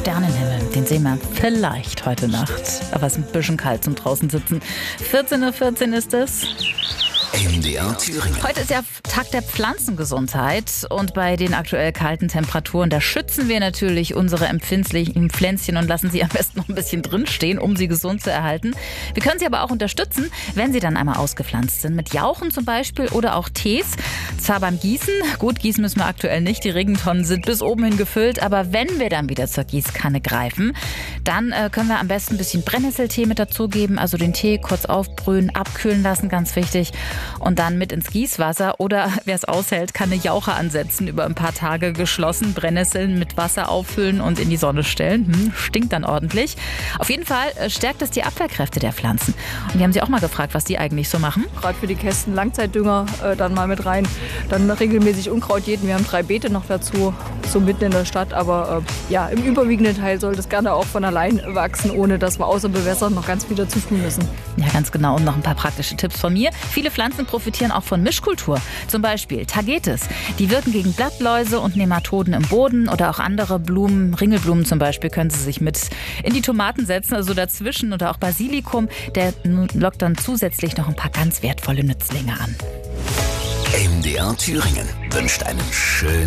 Sternenhimmel, den sehen wir vielleicht heute Nacht. Aber es ist ein bisschen kalt zum draußen sitzen. 14:14 Uhr ist es. MDR Thüringen. Heute ist ja Tag der Pflanzengesundheit und bei den aktuell kalten Temperaturen, da schützen wir natürlich unsere empfindlichen Pflänzchen und lassen sie am besten noch ein bisschen drinstehen, um sie gesund zu erhalten. Wir können sie aber auch unterstützen, wenn sie dann einmal ausgepflanzt sind, mit Jauchen zum Beispiel oder auch Tees. Zwar beim Gießen, gut, gießen müssen wir aktuell nicht, die Regentonnen sind bis oben hin gefüllt, aber wenn wir dann wieder zur Gießkanne greifen, dann können wir am besten ein bisschen Brennnesseltee mit dazugeben, also den Tee kurz aufbrühen, abkühlen lassen, ganz wichtig. Und dann mit ins Gießwasser oder wer es aushält, kann eine Jauche ansetzen, über ein paar Tage geschlossen, Brennnesseln mit Wasser auffüllen und in die Sonne stellen. Stinkt dann ordentlich. Auf jeden Fall stärkt es die Abwehrkräfte der Pflanzen. Und wir haben sie auch mal gefragt, was die eigentlich so machen. Gerade für die Kästen Langzeitdünger dann mal mit rein. Dann regelmäßig Unkraut jäten. Wir haben 3 Beete noch dazu, so mitten in der Stadt. Aber im überwiegenden Teil soll das gerne auch von allein wachsen, ohne dass wir außer Bewässern noch ganz viel dazu tun müssen. Ja, ganz genau. Und noch ein paar praktische Tipps von mir. Viele Pflanzen profitieren auch von Mischkultur. Zum Beispiel Tagetes. Die wirken gegen Blattläuse und Nematoden im Boden oder auch andere Blumen, Ringelblumen zum Beispiel, können Sie sich mit in die Tomaten setzen, also dazwischen, oder auch Basilikum. Der lockt dann zusätzlich noch ein paar ganz wertvolle Nützlinge an. MDR Thüringen wünscht einen schönen